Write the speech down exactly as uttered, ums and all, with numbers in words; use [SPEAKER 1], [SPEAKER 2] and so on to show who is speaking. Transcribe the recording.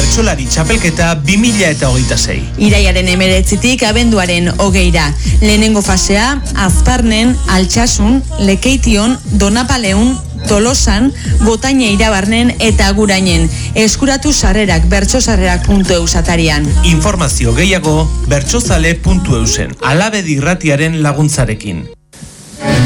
[SPEAKER 1] Bertsolari txapelketa bi mila hogeita sei.
[SPEAKER 2] Iraiaren hemeretzitik abenduaren hogeira. Lehenengo fasea, Azparnen, Altsasun, Lekeition, Donapaleun, Tolosan, Botaine Irabarnen eta Agurainen. Eskuratu sarrerak bertsosarrerak puntu eus atarian.
[SPEAKER 1] Informazio gehiago bertsozale puntu eusen. Alabedi irratiaren laguntzarekin.